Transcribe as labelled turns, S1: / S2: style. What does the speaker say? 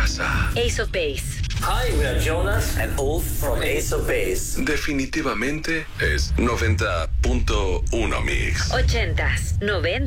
S1: casa.
S2: Ace of Base.
S3: Hi, we are Jonas and Ulf from Ace of Base.
S1: Definitivamente es 90.1 Mix.
S2: 80s, 90s.